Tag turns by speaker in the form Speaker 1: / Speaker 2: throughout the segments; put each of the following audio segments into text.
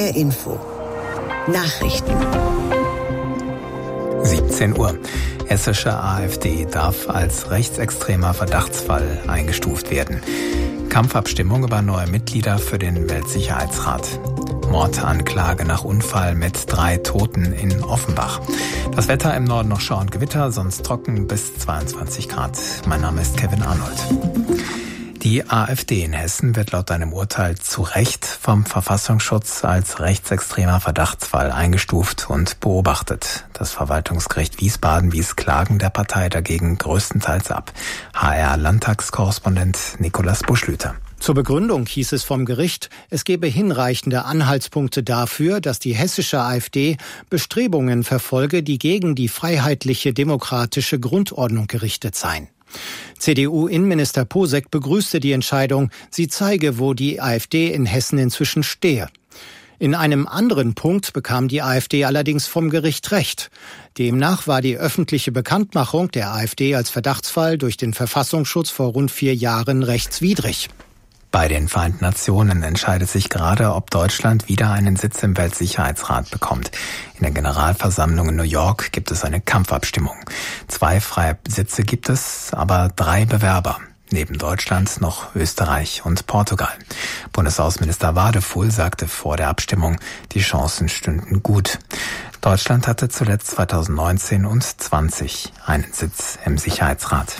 Speaker 1: HR Info. Nachrichten.
Speaker 2: 17 Uhr. Hessische AfD darf als rechtsextremer Verdachtsfall eingestuft werden. Kampfabstimmung über neue Mitglieder für den Weltsicherheitsrat. Mordanklage nach Unfall mit 3 Toten in Offenbach. Das Wetter im Norden noch Schauer und Gewitter, sonst trocken bis 22 Grad. Mein Name ist Kevin Arnold. Die AfD in Hessen wird laut einem Urteil zu Recht vom Verfassungsschutz als rechtsextremer Verdachtsfall eingestuft und beobachtet. Das Verwaltungsgericht Wiesbaden wies Klagen der Partei dagegen größtenteils ab. HR-Landtagskorrespondent Nikolaus Buschlüter.
Speaker 3: Zur Begründung hieß es vom Gericht, es gebe hinreichende Anhaltspunkte dafür, dass die hessische AfD Bestrebungen verfolge, die gegen die freiheitliche demokratische Grundordnung gerichtet seien. CDU-Innenminister Posek begrüßte die Entscheidung, sie zeige, wo die AfD in Hessen inzwischen stehe. In einem anderen Punkt bekam die AfD allerdings vom Gericht Recht. Demnach war die öffentliche Bekanntmachung der AfD als Verdachtsfall durch den Verfassungsschutz vor rund 4 Jahren rechtswidrig.
Speaker 2: Bei den Vereinten Nationen entscheidet sich gerade, ob Deutschland wieder einen Sitz im Weltsicherheitsrat bekommt. In der Generalversammlung in New York gibt es eine Kampfabstimmung. 2 freie Sitze gibt es, aber 3 Bewerber. Neben Deutschland noch Österreich und Portugal. Bundesaußenminister Wadefuhl sagte vor der Abstimmung, die Chancen stünden gut. Deutschland hatte zuletzt 2019 und 2020 einen Sitz im Sicherheitsrat.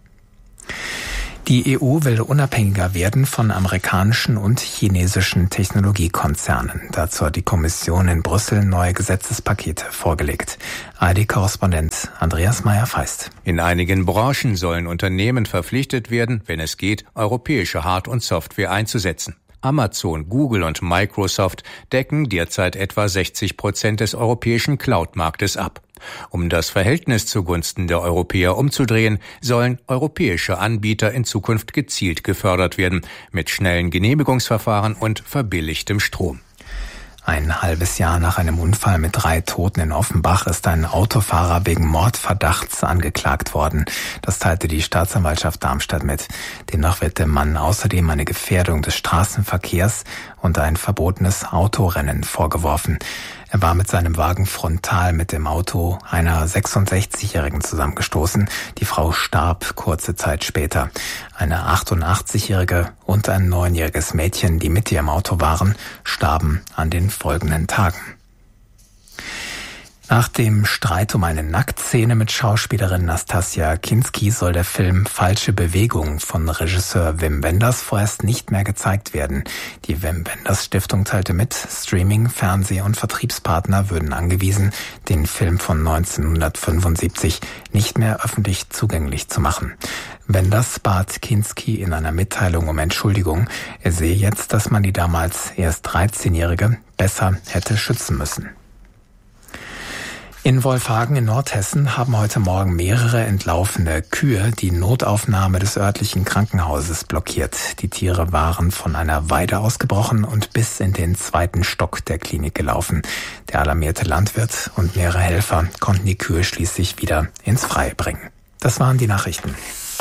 Speaker 2: Die EU will unabhängiger werden von amerikanischen und chinesischen Technologiekonzernen. Dazu hat die Kommission in Brüssel neue Gesetzespakete vorgelegt. ARD-Korrespondent Andreas Meyer-Feist.
Speaker 4: In einigen Branchen sollen Unternehmen verpflichtet werden, wenn es geht, europäische Hard- und Software einzusetzen. Amazon, Google und Microsoft decken derzeit etwa 60% des europäischen Cloud-Marktes ab. Um das Verhältnis zugunsten der Europäer umzudrehen, sollen europäische Anbieter in Zukunft gezielt gefördert werden, mit schnellen Genehmigungsverfahren und verbilligtem Strom.
Speaker 2: Ein halbes Jahr nach einem Unfall mit 3 Toten in Offenbach ist ein Autofahrer wegen Mordverdachts angeklagt worden. Das teilte die Staatsanwaltschaft Darmstadt mit. Demnach wird dem Mann außerdem eine Gefährdung des Straßenverkehrs und ein verbotenes Autorennen vorgeworfen. Er war mit seinem Wagen frontal mit dem Auto einer 66-Jährigen zusammengestoßen. Die Frau starb kurze Zeit später. Eine 88-Jährige und ein 9-jähriges Mädchen, die mit ihr im Auto waren, starben an den folgenden Tagen. Nach dem Streit um eine Nacktszene mit Schauspielerin Nastassja Kinski soll der Film Falsche Bewegung von Regisseur Wim Wenders vorerst nicht mehr gezeigt werden. Die Wim Wenders Stiftung teilte mit, Streaming-, Fernseh- und Vertriebspartner würden angewiesen, den Film von 1975 nicht mehr öffentlich zugänglich zu machen. Wenders bat Kinski in einer Mitteilung um Entschuldigung. Er sehe jetzt, dass man die damals erst 13-Jährige besser hätte schützen müssen. In Wolfhagen in Nordhessen haben heute Morgen mehrere entlaufene Kühe die Notaufnahme des örtlichen Krankenhauses blockiert. Die Tiere waren von einer Weide ausgebrochen und bis in den 2. Stock der Klinik gelaufen. Der alarmierte Landwirt und mehrere Helfer konnten die Kühe schließlich wieder ins Freie bringen. Das waren die Nachrichten.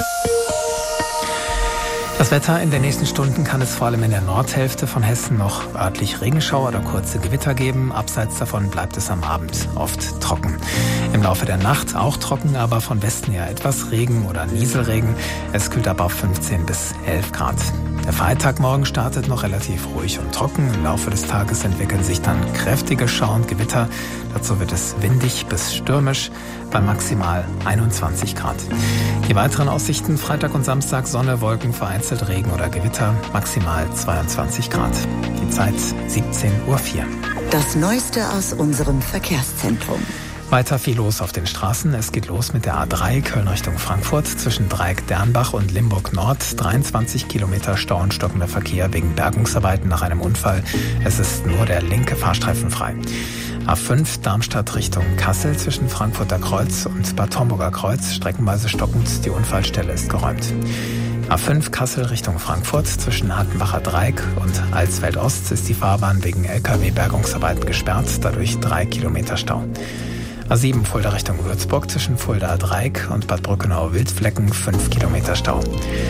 Speaker 2: Das Wetter: in den nächsten Stunden kann es vor allem in der Nordhälfte von Hessen noch örtlich Regenschauer oder kurze Gewitter geben. Abseits davon bleibt es am Abend oft trocken. Im Laufe der Nacht auch trocken, aber von Westen her etwas Regen oder Nieselregen. Es kühlt ab auf 15 bis 11 Grad. Der Freitag morgen startet noch relativ ruhig und trocken. Im Laufe des Tages entwickeln sich dann kräftige Schauer und Gewitter. Dazu wird es windig bis stürmisch bei maximal 21 Grad. Die weiteren Aussichten: Freitag und Samstag Sonne, Wolken, vereinzelt Regen oder Gewitter, maximal 22 Grad. Die Zeit 17:04 Uhr.
Speaker 1: Das Neueste aus unserem Verkehrszentrum.
Speaker 2: Weiter viel los auf den Straßen. Es geht los mit der A3 Köln Richtung Frankfurt zwischen Dreieck-Dernbach und Limburg-Nord. 23 Kilometer Stau und stockender Verkehr wegen Bergungsarbeiten nach einem Unfall. Es ist nur der linke Fahrstreifen frei. A5 Darmstadt Richtung Kassel zwischen Frankfurter Kreuz und Bad Homburger Kreuz. Streckenweise stockend, die Unfallstelle ist geräumt. A5 Kassel Richtung Frankfurt zwischen Hattenbacher Dreieck und Alsfeld Ost ist die Fahrbahn wegen LKW-Bergungsarbeiten gesperrt. Dadurch 3 Kilometer Stau. A7 Fulda Richtung Würzburg zwischen Fulda Dreieck und Bad Brückenau Wildflecken 5 Kilometer Stau.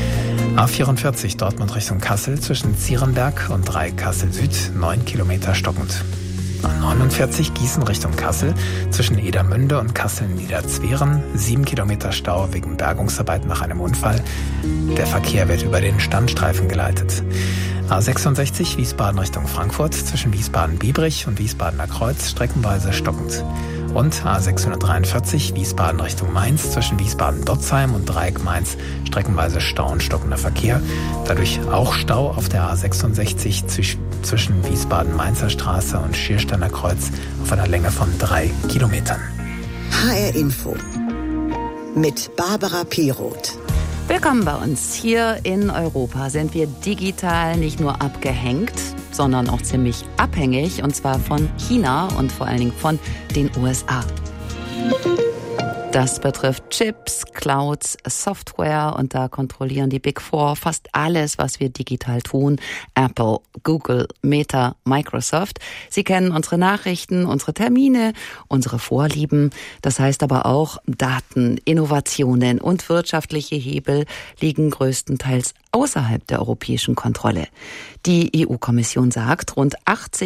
Speaker 2: A44 Dortmund Richtung Kassel zwischen Zierenberg und Kassel Süd 9 Kilometer stockend. A49 Gießen Richtung Kassel zwischen Edermünde und Kassel-Niederzweren 7 Kilometer Stau wegen Bergungsarbeit nach einem Unfall. Der Verkehr wird über den Standstreifen geleitet. A66 Wiesbaden Richtung Frankfurt zwischen Wiesbaden-Biebrich und Wiesbadener Kreuz streckenweise stockend. Und A643 Wiesbaden Richtung Mainz zwischen Wiesbaden-Dotzheim und Dreieck Mainz streckenweise Stau und stockender Verkehr. Dadurch auch Stau auf der A66 zwischen Wiesbaden-Mainzer Straße und Schiersteiner Kreuz auf einer Länge von 3 Kilometern.
Speaker 1: HR Info mit Barbara Piroth.
Speaker 5: Willkommen bei uns. Hier in Europa sind wir digital nicht nur abgehängt, sondern auch ziemlich abhängig, und zwar von China und vor allen Dingen von den USA. Das betrifft Chips, Clouds, Software, und da kontrollieren die Big Four fast alles, was wir digital tun. Apple, Google, Meta, Microsoft. Sie kennen unsere Nachrichten, unsere Termine, unsere Vorlieben. Das heißt aber auch, Daten, Innovationen und wirtschaftliche Hebel liegen größtenteils außerhalb der europäischen Kontrolle. Die EU-Kommission sagt, rund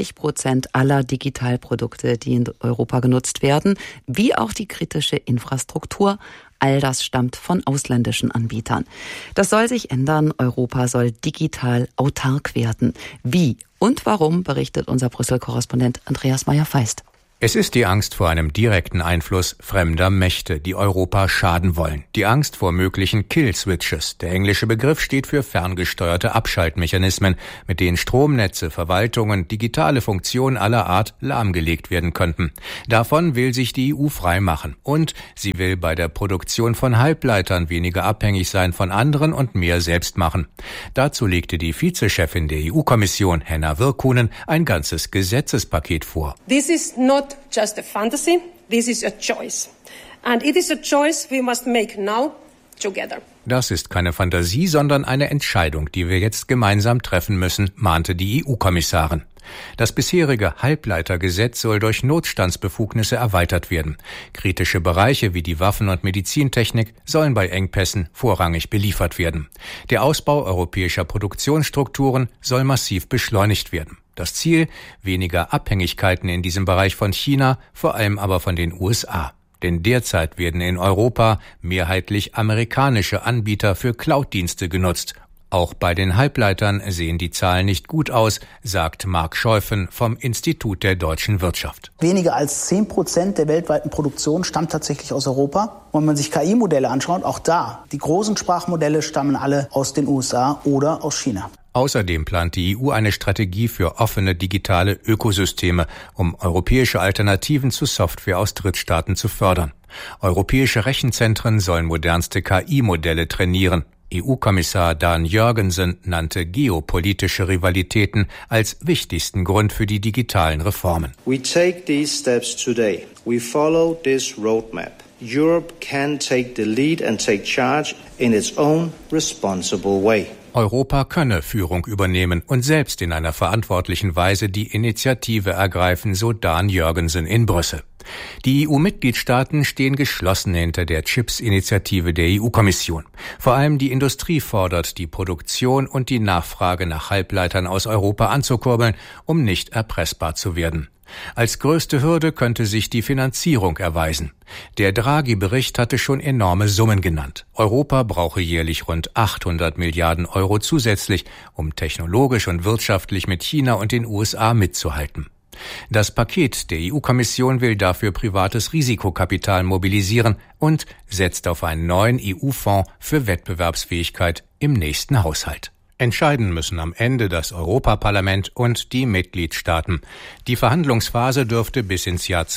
Speaker 5: 80% aller Digitalprodukte, die in Europa genutzt werden, wie auch die kritische Infrastruktur, all das stammt von ausländischen Anbietern. Das soll sich ändern. Europa soll digital autark werden. Wie und warum, berichtet unser Brüssel-Korrespondent Andreas Meyer-Feist.
Speaker 4: Es ist die Angst vor einem direkten Einfluss fremder Mächte, die Europa schaden wollen. Die Angst vor möglichen Kill-Switches. Der englische Begriff steht für ferngesteuerte Abschaltmechanismen, mit denen Stromnetze, Verwaltungen, digitale Funktionen aller Art lahmgelegt werden könnten. Davon will sich die EU frei machen. Und sie will bei der Produktion von Halbleitern weniger abhängig sein von anderen und mehr selbst machen. Dazu legte die Vizechefin der EU-Kommission, Henna Virkkunen, ein ganzes Gesetzespaket vor.
Speaker 6: This is not just a fantasy, this is a choice. And it is a choice we must make now together.
Speaker 4: Das ist keine Fantasie, sondern eine Entscheidung, die wir jetzt gemeinsam treffen müssen, mahnte die EU-Kommissarin. Das bisherige Halbleitergesetz soll durch Notstandsbefugnisse erweitert werden. Kritische Bereiche wie die Waffen- und Medizintechnik sollen bei Engpässen vorrangig beliefert werden. Der Ausbau europäischer Produktionsstrukturen soll massiv beschleunigt werden. Das Ziel: weniger Abhängigkeiten in diesem Bereich von China, vor allem aber von den USA. Denn derzeit werden in Europa mehrheitlich amerikanische Anbieter für Cloud-Dienste genutzt. Auch bei den Halbleitern sehen die Zahlen nicht gut aus, sagt Marc Scheufen vom Institut der deutschen Wirtschaft.
Speaker 7: Weniger als 10% der weltweiten Produktion stammt tatsächlich aus Europa. Und wenn man sich KI-Modelle anschaut, auch da, die großen Sprachmodelle stammen alle aus den USA oder aus China.
Speaker 4: Außerdem plant die EU eine Strategie für offene digitale Ökosysteme, um europäische Alternativen zu Software aus Drittstaaten zu fördern. Europäische Rechenzentren sollen modernste KI-Modelle trainieren. EU-Kommissar Dan Jørgensen nannte geopolitische Rivalitäten als wichtigsten Grund für die digitalen Reformen.
Speaker 8: We take these steps today. We follow this roadmap. Europe can take the lead and take charge in its own responsible way.
Speaker 4: Europa könne Führung übernehmen und selbst in einer verantwortlichen Weise die Initiative ergreifen, so Dan Jørgensen in Brüssel. Die EU-Mitgliedstaaten stehen geschlossen hinter der Chips-Initiative der EU-Kommission. Vor allem die Industrie fordert, die Produktion und die Nachfrage nach Halbleitern aus Europa anzukurbeln, um nicht erpressbar zu werden. Als größte Hürde könnte sich die Finanzierung erweisen. Der Draghi-Bericht hatte schon enorme Summen genannt. Europa brauche jährlich rund 800 Milliarden Euro zusätzlich, um technologisch und wirtschaftlich mit China und den USA mitzuhalten. Das Paket der EU-Kommission will dafür privates Risikokapital mobilisieren und setzt auf einen neuen EU-Fonds für Wettbewerbsfähigkeit im nächsten Haushalt. Entscheiden müssen am Ende das Europaparlament und die Mitgliedstaaten. Die Verhandlungsphase dürfte bis ins Jahr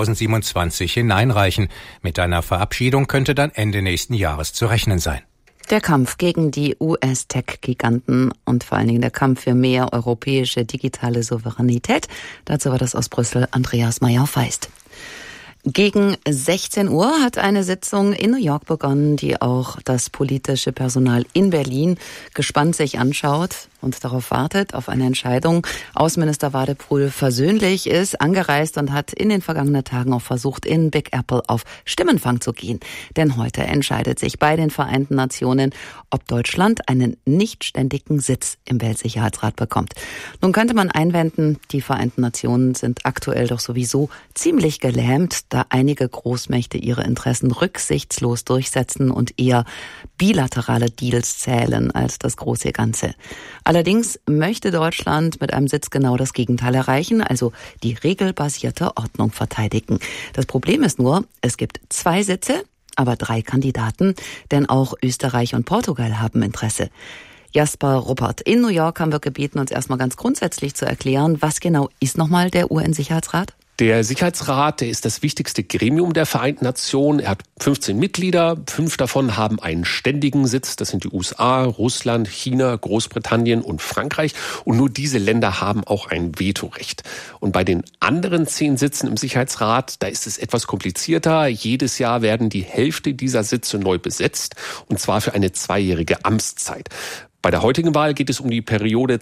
Speaker 4: 2027 hineinreichen. Mit einer Verabschiedung könnte dann Ende nächsten Jahres zu rechnen sein.
Speaker 5: Der Kampf gegen die US-Tech-Giganten und vor allen Dingen der Kampf für mehr europäische digitale Souveränität. Dazu war das aus Brüssel Andreas Meyer-Feist. Gegen 16 Uhr hat eine Sitzung in New York begonnen, die auch das politische Personal in Berlin gespannt sich anschaut. und darauf wartet, auf eine Entscheidung. Außenminister Wadephul versöhnlich ist angereist und hat in den vergangenen Tagen auch versucht, in Big Apple auf Stimmenfang zu gehen. Denn heute entscheidet sich bei den Vereinten Nationen, ob Deutschland einen nichtständigen Sitz im Weltsicherheitsrat bekommt. Nun könnte man einwenden, die Vereinten Nationen sind aktuell doch sowieso ziemlich gelähmt, da einige Großmächte ihre Interessen rücksichtslos durchsetzen und eher bilaterale Deals zählen als das große Ganze. Allerdings möchte Deutschland mit einem Sitz genau das Gegenteil erreichen, also die regelbasierte Ordnung verteidigen. Das Problem ist nur, es gibt 2 Sitze, aber 3 Kandidaten, denn auch Österreich und Portugal haben Interesse. Jasper Ruppert, in New York haben wir gebeten, uns erstmal ganz grundsätzlich zu erklären, was genau ist nochmal der UN-Sicherheitsrat?
Speaker 9: Der Sicherheitsrat, der ist das wichtigste Gremium der Vereinten Nationen. Er hat 15 Mitglieder, 5 davon haben einen ständigen Sitz. Das sind die USA, Russland, China, Großbritannien und Frankreich. Und nur diese Länder haben auch ein Vetorecht. Und bei den anderen 10 Sitzen im Sicherheitsrat, da ist es etwas komplizierter. Jedes Jahr werden die Hälfte dieser Sitze neu besetzt, und zwar für eine 2-jährige Amtszeit. Bei der heutigen Wahl geht es um die Periode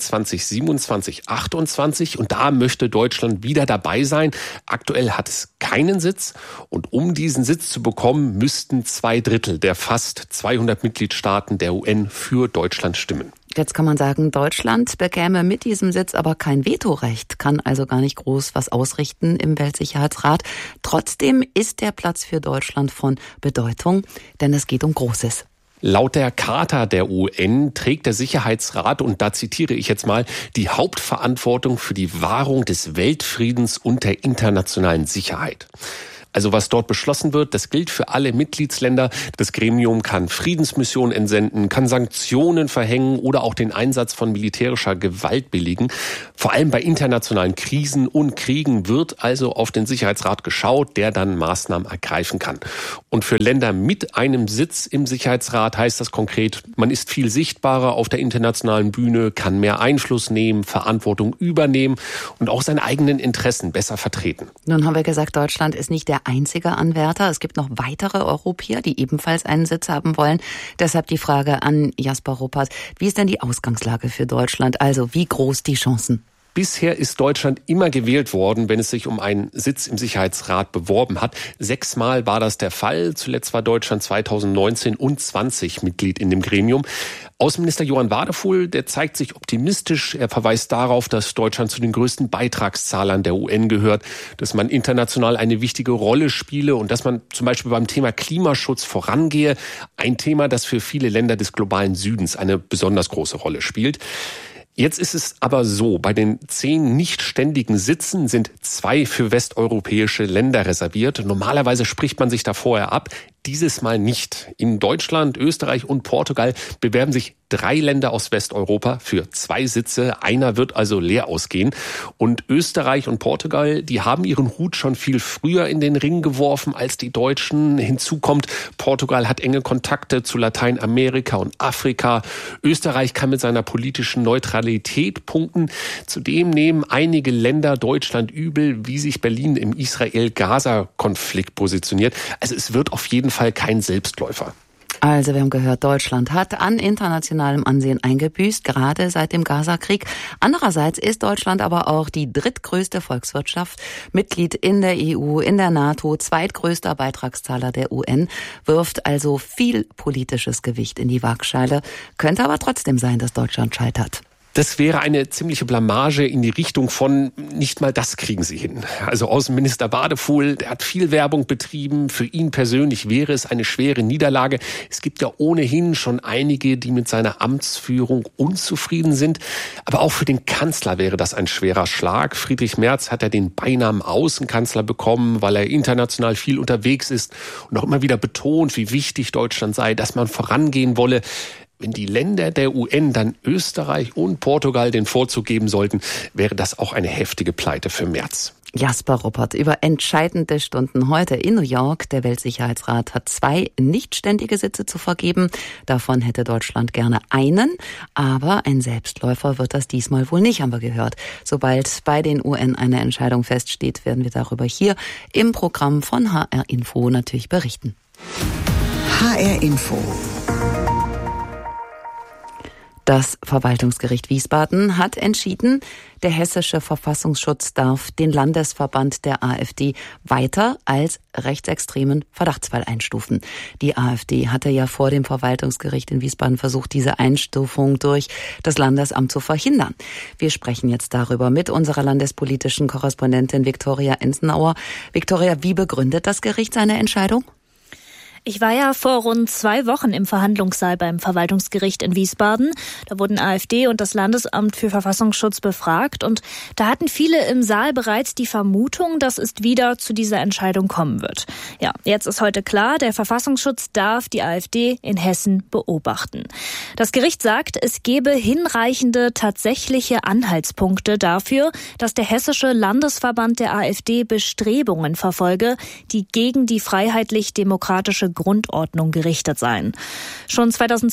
Speaker 9: 2027-28 und da möchte Deutschland wieder dabei sein. Aktuell hat es keinen Sitz und um diesen Sitz zu bekommen, müssten 2/3 der fast 200 Mitgliedstaaten der UN für Deutschland stimmen.
Speaker 5: Jetzt kann man sagen, Deutschland bekäme mit diesem Sitz aber kein Vetorecht, kann also gar nicht groß was ausrichten im Weltsicherheitsrat. Trotzdem ist der Platz für Deutschland von Bedeutung, denn es geht um Großes.
Speaker 9: Laut der Charta der UN trägt der Sicherheitsrat, und da zitiere ich jetzt mal, die Hauptverantwortung für die Wahrung des Weltfriedens und der internationalen Sicherheit. Also was dort beschlossen wird, das gilt für alle Mitgliedsländer. Das Gremium kann Friedensmissionen entsenden, kann Sanktionen verhängen oder auch den Einsatz von militärischer Gewalt billigen. Vor allem bei internationalen Krisen und Kriegen wird also auf den Sicherheitsrat geschaut, der dann Maßnahmen ergreifen kann. Und für Länder mit einem Sitz im Sicherheitsrat heißt das konkret, man ist viel sichtbarer auf der internationalen Bühne, kann mehr Einfluss nehmen, Verantwortung übernehmen und auch seine eigenen Interessen besser vertreten.
Speaker 5: Nun haben wir gesagt, Deutschland ist nicht der einzige Anwärter. Es gibt noch weitere Europäer, die ebenfalls einen Sitz haben wollen. Deshalb die Frage an Jasper Ruppert. Wie ist denn die Ausgangslage für Deutschland? Also wie groß die Chancen?
Speaker 9: Bisher ist Deutschland immer gewählt worden, wenn es sich um einen Sitz im Sicherheitsrat beworben hat. 6-mal war das der Fall. Zuletzt war Deutschland 2019 und 20 Mitglied in dem Gremium. Außenminister Johann Wadephul, der zeigt sich optimistisch. Er verweist darauf, dass Deutschland zu den größten Beitragszahlern der UN gehört, dass man international eine wichtige Rolle spiele und dass man zum Beispiel beim Thema Klimaschutz vorangehe. Ein Thema, das für viele Länder des globalen Südens eine besonders große Rolle spielt. Jetzt ist es aber so, bei den 10 nicht ständigen Sitzen sind 2 für westeuropäische Länder reserviert. Normalerweise spricht man sich da vorher ab. Dieses Mal nicht. In Deutschland, Österreich und Portugal bewerben sich 3 Länder aus Westeuropa für 2 Sitze. Einer wird also leer ausgehen. Und Österreich und Portugal, die haben ihren Hut schon viel früher in den Ring geworfen als die Deutschen. Hinzu kommt, Portugal hat enge Kontakte zu Lateinamerika und Afrika. Österreich kann mit seiner politischen Neutralität punkten. Zudem nehmen einige Länder Deutschland übel, wie sich Berlin im Israel-Gaza-Konflikt positioniert. Also es wird auf jeden Fall kein Selbstläufer.
Speaker 5: Also wir haben gehört, Deutschland hat an internationalem Ansehen eingebüßt, gerade seit dem Gaza-Krieg. Andererseits ist Deutschland aber auch die drittgrößte Volkswirtschaft, Mitglied in der EU, in der NATO, zweitgrößter Beitragszahler der UN, wirft also viel politisches Gewicht in die Waagschale. Könnte aber trotzdem sein, dass Deutschland scheitert.
Speaker 9: Das wäre eine ziemliche Blamage in die Richtung von, nicht mal das kriegen sie hin. Also Außenminister Wadephul, der hat viel Werbung betrieben. Für ihn persönlich wäre es eine schwere Niederlage. Es gibt ja ohnehin schon einige, die mit seiner Amtsführung unzufrieden sind. Aber auch für den Kanzler wäre das ein schwerer Schlag. Friedrich Merz hat ja den Beinamen Außenkanzler bekommen, weil er international viel unterwegs ist und auch immer wieder betont, wie wichtig Deutschland sei, dass man vorangehen wolle. Wenn die Länder der UN dann Österreich und Portugal den Vorzug geben sollten, wäre das auch eine heftige Pleite für Merz.
Speaker 5: Jasper Ruppert über entscheidende Stunden heute in New York. Der Weltsicherheitsrat hat 2 nichtständige Sitze zu vergeben. Davon hätte Deutschland gerne einen. Aber ein Selbstläufer wird das diesmal wohl nicht, haben wir gehört. Sobald bei den UN eine Entscheidung feststeht, werden wir darüber hier im Programm von HR Info natürlich berichten.
Speaker 1: HR Info.
Speaker 5: Das Verwaltungsgericht Wiesbaden hat entschieden, der hessische Verfassungsschutz darf den Landesverband der AfD weiter als rechtsextremen Verdachtsfall einstufen. Die AfD hatte ja vor dem Verwaltungsgericht in Wiesbaden versucht, diese Einstufung durch das Landesamt zu verhindern. Wir sprechen jetzt darüber mit unserer landespolitischen Korrespondentin Viktoria Enzenauer. Viktoria, wie begründet das Gericht seine Entscheidung?
Speaker 10: Ich war ja vor rund 2 Wochen im Verhandlungssaal beim Verwaltungsgericht in Wiesbaden. Da wurden AfD und das Landesamt für Verfassungsschutz befragt. Und da hatten viele im Saal bereits die Vermutung, dass es wieder zu dieser Entscheidung kommen wird. Ja, jetzt ist heute klar, der Verfassungsschutz darf die AfD in Hessen beobachten. Das Gericht sagt, es gebe hinreichende tatsächliche Anhaltspunkte dafür, dass der hessische Landesverband der AfD Bestrebungen verfolge, die gegen die freiheitlich-demokratische Grundordnung gerichtet seien. Schon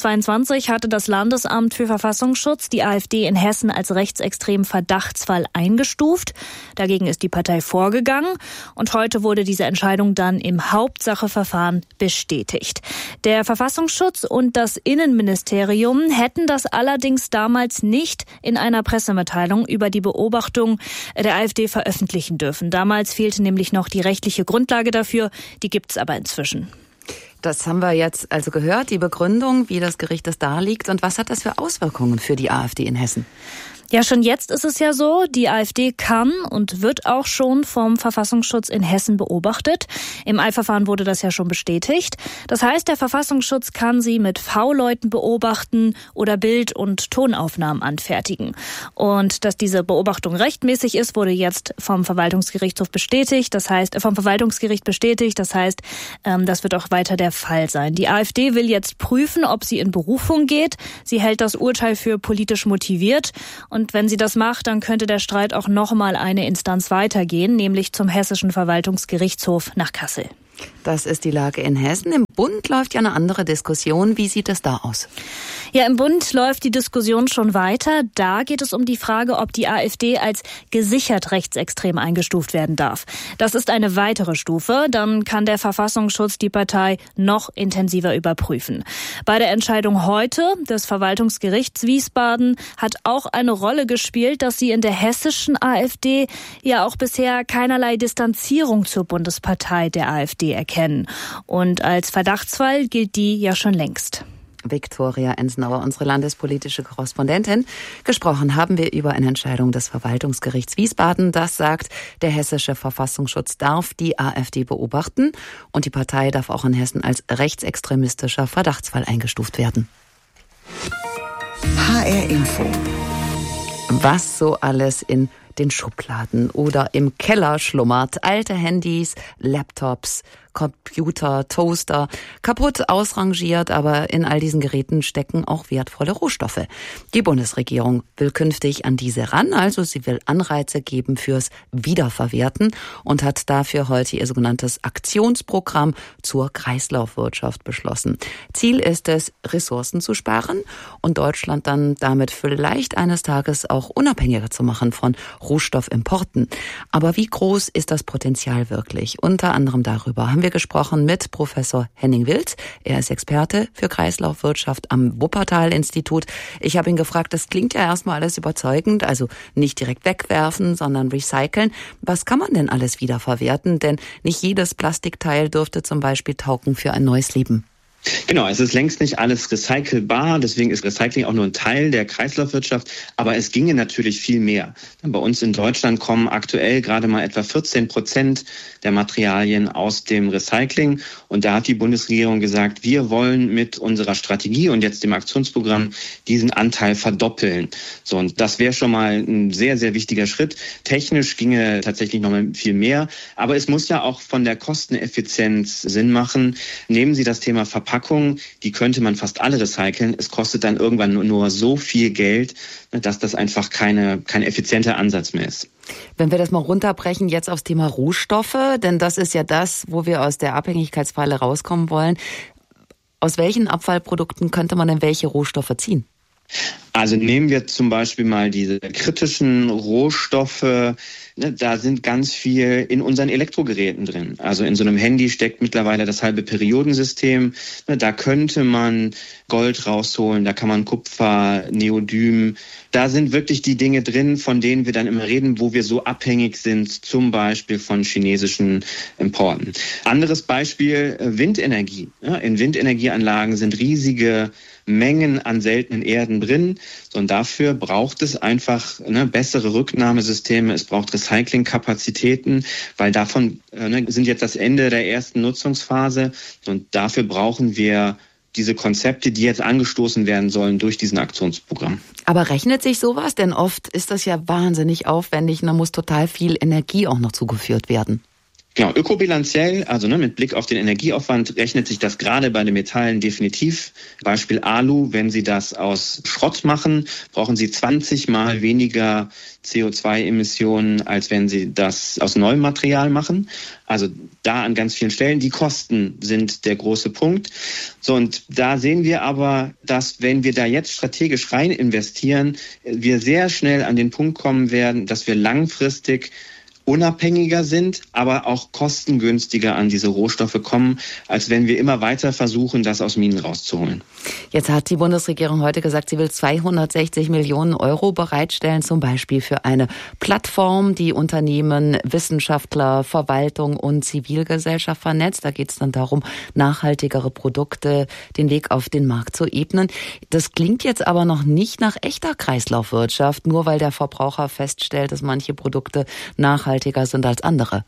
Speaker 10: 2022 hatte das Landesamt für Verfassungsschutz die AfD in Hessen als rechtsextremen Verdachtsfall eingestuft. Dagegen ist die Partei vorgegangen und heute wurde diese Entscheidung dann im Hauptsacheverfahren bestätigt. Der Verfassungsschutz und das Innenministerium hätten das allerdings damals nicht in einer Pressemitteilung über die Beobachtung der AfD veröffentlichen dürfen. Damals fehlte nämlich noch die rechtliche Grundlage dafür, die gibt es aber inzwischen.
Speaker 5: Das haben wir jetzt also gehört, die Begründung, wie das Gericht das darlegt. Und was hat das für Auswirkungen für die AfD in Hessen?
Speaker 10: Ja, schon jetzt ist es ja so, die AfD kann und wird auch schon vom Verfassungsschutz in Hessen beobachtet. Im Eilverfahren wurde das ja schon bestätigt. Das heißt, der Verfassungsschutz kann sie mit V-Leuten beobachten oder Bild- und Tonaufnahmen anfertigen. Und dass diese Beobachtung rechtmäßig ist, wurde jetzt vom Verwaltungsgerichtshof bestätigt. Das heißt, vom Verwaltungsgericht bestätigt. Das heißt, das wird auch weiter der Fall sein. Die AfD will jetzt prüfen, ob sie in Berufung geht. Sie hält das Urteil für politisch motiviert. Und wenn sie das macht, dann könnte der Streit auch noch mal eine Instanz weitergehen, nämlich zum Hessischen Verwaltungsgerichtshof nach Kassel.
Speaker 5: Das ist die Lage in Hessen. Im Bund läuft ja eine andere Diskussion. Wie sieht es da aus?
Speaker 10: Ja, im Bund läuft die Diskussion schon weiter. Da geht es um die Frage, ob die AfD als gesichert rechtsextrem eingestuft werden darf. Das ist eine weitere Stufe. Dann kann der Verfassungsschutz die Partei noch intensiver überprüfen. Bei der Entscheidung heute des Verwaltungsgerichts Wiesbaden hat auch eine Rolle gespielt, dass sie in der hessischen AfD ja auch bisher keinerlei Distanzierung zur Bundespartei der AfD erkennen. Und als Verdachtsfall gilt die ja schon längst.
Speaker 5: Viktoria Enzenauer, unsere landespolitische Korrespondentin. Gesprochen haben wir über eine Entscheidung des Verwaltungsgerichts Wiesbaden. Das sagt, der hessische Verfassungsschutz darf die AfD beobachten und die Partei darf auch in Hessen als rechtsextremistischer Verdachtsfall eingestuft werden.
Speaker 1: HR Info.
Speaker 5: Was so alles in den Schubladen oder im Keller schlummert. Alte Handys, Laptops, Computer, Toaster, kaputt, ausrangiert, aber in all diesen Geräten stecken auch wertvolle Rohstoffe. Die Bundesregierung will künftig an diese ran, also sie will Anreize geben fürs Wiederverwerten und hat dafür heute ihr sogenanntes Aktionsprogramm zur Kreislaufwirtschaft beschlossen. Ziel ist es, Ressourcen zu sparen und Deutschland dann damit vielleicht eines Tages auch unabhängiger zu machen von Rohstoffimporten. Aber wie groß ist das Potenzial wirklich? Unter anderem darüber haben wir gesprochen mit Professor Henning Wild. Er ist Experte für Kreislaufwirtschaft am Wuppertal-Institut. Ich habe ihn gefragt, das klingt ja erstmal alles überzeugend, also nicht direkt wegwerfen, sondern recyceln. Was kann man denn alles wiederverwerten? Denn nicht jedes Plastikteil dürfte zum Beispiel taugen für ein neues Leben.
Speaker 11: Genau, es ist längst nicht alles recycelbar, deswegen ist Recycling auch nur ein Teil der Kreislaufwirtschaft, aber es ginge natürlich viel mehr. Bei uns in Deutschland kommen aktuell gerade mal etwa 14% der Materialien aus dem Recycling und da hat die Bundesregierung gesagt, wir wollen mit unserer Strategie und jetzt dem Aktionsprogramm diesen Anteil verdoppeln. So, und das wäre schon mal ein sehr, sehr wichtiger Schritt. Technisch ginge tatsächlich noch mal viel mehr, aber es muss ja auch von der Kosteneffizienz Sinn machen. Nehmen Sie das Thema Verpackung, die könnte man fast alle recyceln. Es kostet dann irgendwann nur so viel Geld, dass das einfach kein effizienter Ansatz mehr ist.
Speaker 5: Wenn wir das mal runterbrechen jetzt aufs Thema Rohstoffe, denn das ist ja das, wo wir aus der Abhängigkeitsfalle rauskommen wollen. Aus welchen Abfallprodukten könnte man denn welche Rohstoffe ziehen?
Speaker 11: Also nehmen wir zum Beispiel mal diese kritischen Rohstoffe. Da sind ganz viel in unseren Elektrogeräten drin. Also in so einem Handy steckt mittlerweile das halbe Periodensystem. Da könnte man Gold rausholen, da kann man Kupfer, Neodym. Da sind wirklich die Dinge drin, von denen wir dann immer reden, wo wir so abhängig sind, zum Beispiel von chinesischen Importen. Anderes Beispiel, Windenergie. In Windenergieanlagen sind riesige Mengen an seltenen Erden drin. Und dafür braucht es einfach bessere Rücknahmesysteme. Es braucht Recyclingkapazitäten, weil davon sind jetzt das Ende der ersten Nutzungsphase. Und dafür brauchen wir diese Konzepte, die jetzt angestoßen werden sollen durch diesen Aktionsprogramm.
Speaker 5: Aber rechnet sich sowas? Denn oft ist das ja wahnsinnig aufwendig und da muss total viel Energie auch noch zugeführt werden.
Speaker 11: Genau, ökobilanziell, also mit Blick auf den Energieaufwand, rechnet sich das gerade bei den Metallen definitiv. Beispiel Alu, wenn Sie das aus Schrott machen, brauchen Sie 20 Mal weniger CO2-Emissionen, als wenn Sie das aus neuem Material machen. Also da an ganz vielen Stellen. Die Kosten sind der große Punkt. So, und da sehen wir aber, dass wenn wir da jetzt strategisch rein investieren, wir sehr schnell an den Punkt kommen werden, dass wir langfristig unabhängiger sind, aber auch kostengünstiger an diese Rohstoffe kommen, als wenn wir immer weiter versuchen, das aus Minen rauszuholen.
Speaker 5: Jetzt hat die Bundesregierung heute gesagt, sie will 260 Millionen Euro bereitstellen, zum Beispiel für eine Plattform, die Unternehmen, Wissenschaftler, Verwaltung und Zivilgesellschaft vernetzt. Da geht es dann darum, nachhaltigere Produkte, den Weg auf den Markt zu ebnen. Das klingt jetzt aber noch nicht nach echter Kreislaufwirtschaft, nur weil der Verbraucher feststellt, dass manche Produkte nachhaltiger sind als andere.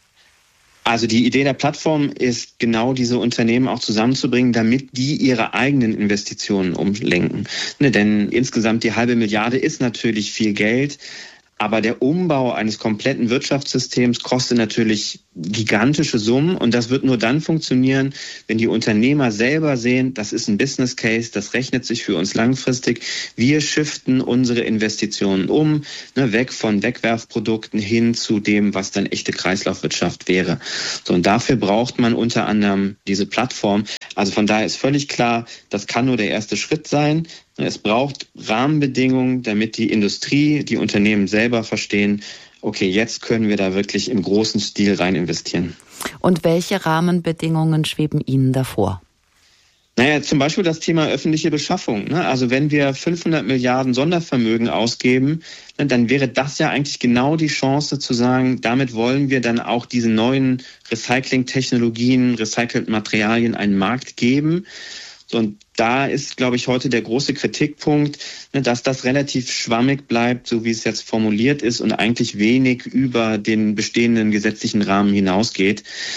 Speaker 11: Also die Idee der Plattform ist genau diese Unternehmen auch zusammenzubringen, damit die ihre eigenen Investitionen umlenken. Denn insgesamt die 500 Milliarden ist natürlich viel Geld. Aber der Umbau eines kompletten Wirtschaftssystems kostet natürlich gigantische Summen. Und das wird nur dann funktionieren, wenn die Unternehmer selber sehen, das ist ein Business Case, das rechnet sich für uns langfristig. Wir shiften unsere Investitionen um, weg von Wegwerfprodukten hin zu dem, was dann echte Kreislaufwirtschaft wäre. So, und dafür braucht man unter anderem diese Plattform. Also von daher ist völlig klar, das kann nur der erste Schritt sein. Es braucht Rahmenbedingungen, damit die Industrie, die Unternehmen selber verstehen, okay, jetzt können wir da wirklich im großen Stil rein investieren.
Speaker 5: Und welche Rahmenbedingungen schweben Ihnen davor?
Speaker 11: Naja, zum Beispiel das Thema öffentliche Beschaffung. Also wenn wir 500 Milliarden Sondervermögen ausgeben, dann wäre das ja eigentlich genau die Chance zu sagen, damit wollen wir dann auch diese neuen Recycling-Technologien, recycelten Materialien einen Markt geben. Und da ist, glaube ich, heute der große Kritikpunkt, dass das relativ schwammig bleibt, so wie es jetzt formuliert ist und eigentlich wenig über den bestehenden gesetzlichen Rahmen hinausgeht.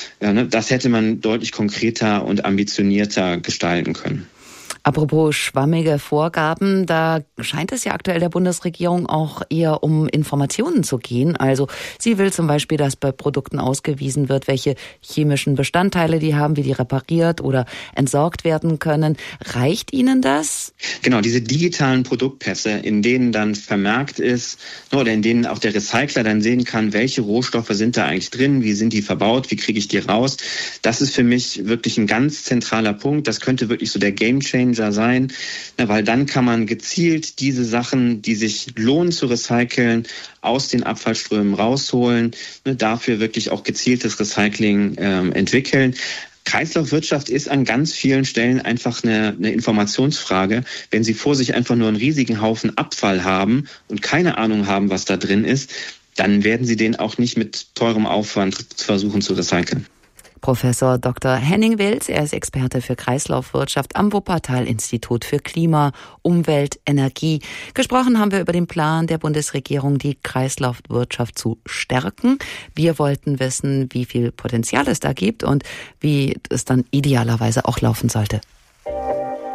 Speaker 11: Das hätte man deutlich konkreter und ambitionierter gestalten können.
Speaker 5: Apropos schwammige Vorgaben, da scheint es ja aktuell der Bundesregierung auch eher um Informationen zu gehen. Also sie will zum Beispiel, dass bei Produkten ausgewiesen wird, welche chemischen Bestandteile die haben, wie die repariert oder entsorgt werden können. Reicht Ihnen das?
Speaker 11: Genau, diese digitalen Produktpässe, in denen dann vermerkt ist oder in denen auch der Recycler dann sehen kann, welche Rohstoffe sind da eigentlich drin, wie sind die verbaut, wie kriege ich die raus. Das ist für mich wirklich ein ganz zentraler Punkt. Das könnte wirklich so der Gamechanger sein, weil dann kann man gezielt diese Sachen, die sich lohnen zu recyceln, aus den Abfallströmen rausholen, dafür wirklich auch gezieltes Recycling entwickeln. Kreislaufwirtschaft ist an ganz vielen Stellen einfach eine Informationsfrage. Wenn Sie vor sich einfach nur einen riesigen Haufen Abfall haben und keine Ahnung haben, was da drin ist, dann werden Sie den auch nicht mit teurem Aufwand versuchen zu recyceln.
Speaker 5: Professor Dr. Henning Wilz, er ist Experte für Kreislaufwirtschaft am Wuppertal-Institut für Klima, Umwelt, Energie. Gesprochen haben wir über den Plan der Bundesregierung, die Kreislaufwirtschaft zu stärken. Wir wollten wissen, wie viel Potenzial es da gibt und wie es dann idealerweise auch laufen sollte.